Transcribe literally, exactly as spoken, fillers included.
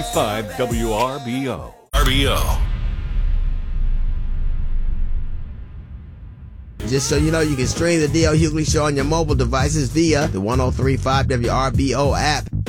five W R B O. R B O. Just so you know, you can stream the D L Hughley Show on your mobile devices via the one oh three point five W R B O app.